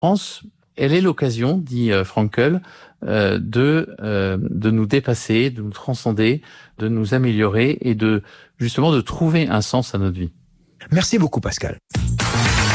souffrance, elle est l'occasion, dit Frankl, de nous dépasser, de nous transcender, de nous améliorer et justement de trouver un sens à notre vie. Merci beaucoup, Pascal.